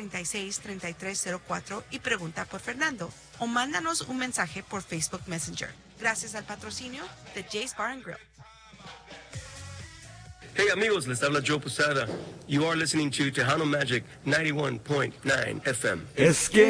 809-336-3304 y pregunta por Fernando. O mándanos un mensaje por Facebook Messenger. Gracias al patrocinio de Jay's Bar and Grill. Hey amigos, les habla Joe Posada. You are listening to Tejano Magic 91.9 FM.